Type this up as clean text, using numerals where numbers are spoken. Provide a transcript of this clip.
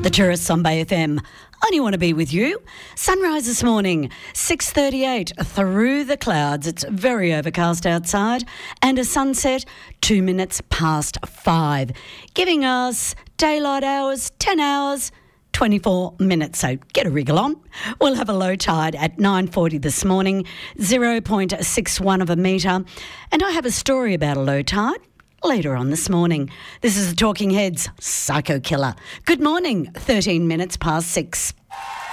The Tourists on Bay FM. Only want to be with you. Sunrise this morning, 6:38 through the clouds. It's very overcast outside, and a sunset 2 minutes past 5, giving us daylight hours, 10 hours, 24 minutes. So get a wriggle on. We'll have a low tide at 9:40 this morning, 0.61 of a metre. And I have a story about a low tide later on this morning. This is the Talking Heads Psycho Killer. Good morning, 13 minutes past 6.